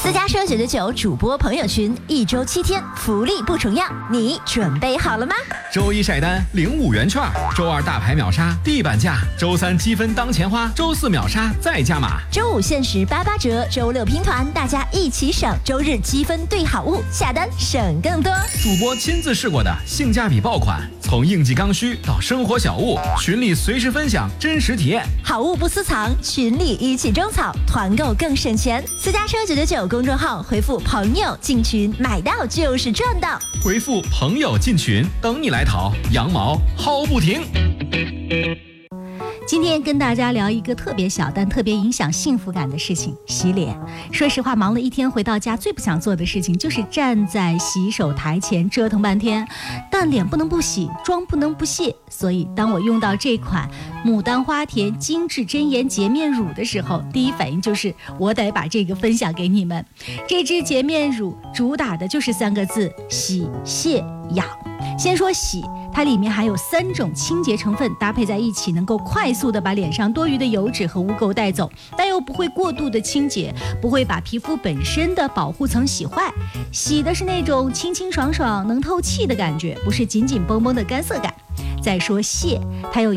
私家车999主播朋友群，1周7天，福利不重样，你准备好了吗？ 周一晒单领5元券，周二大牌秒杀地板价，周三积分当钱花，周四秒杀再加码， 周五限时88折，周六拼团，大家一起省，周日积分兑好物，下单省更多。 主播亲自试过的性价比爆款，从应季刚需到生活小物，群里随时分享真实体验， 好物不私藏，群里一起种草，团购更省钱。私家车999公众号回复朋友进群，买到就是赚到。 回复朋友进群，等你来淘，羊毛薅不停。 今天跟大家聊一个特别小但特别影响幸福感的事情——洗脸。说实话，忙了一天回到家，最不想做的事情就是站在洗手台前折腾半天。但脸不能不洗，妆不能不卸，所以当我用到这款牡丹花田精致真颜洁面乳的时候，第一反应就是我得把这个分享给你们。这支洁面乳主打的就是3个字：洗、卸、养。先说洗，它里面含有3种清洁成分，搭配在一起能够快速的把脸上多余的油脂和污垢带走，但又不会过度的清洁，不会把皮肤本身的保护层洗坏。洗的是那种清清爽爽能透气的感觉，不是紧紧绷绷的干涩感。再说卸，它有